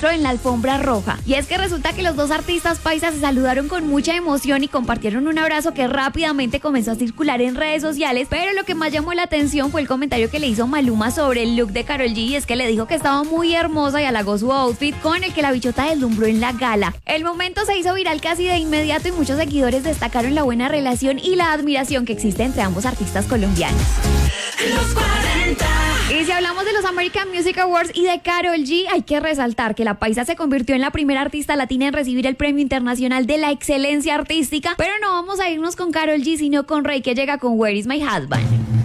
encuentro en la alfombra roja. Y es que resulta que los dos artistas paisas se saludaron con mucha emoción y compartieron un abrazo que rápidamente comenzó a circular en redes sociales, pero lo que más llamó la atención fue el comentario que le hizo Maluma sobre el look de Karol G, y es que le dijo que estaba muy hermosa y halagó su outfit con el que la bichota deslumbró en la gala. El momento se hizo viral casi de inmediato y muchos seguidores destacaron la buena relación y la admiración que existe entre ambos artistas colombianos. Los 40. Y si hablamos de los American Music Awards y de Karol G, hay que resaltar que la paisa se convirtió en la primera artista latina en recibir el Premio Internacional de la Excelencia Artística, pero no vamos a irnos con Karol G, sino con Rey, que llega con Where Is My Husband.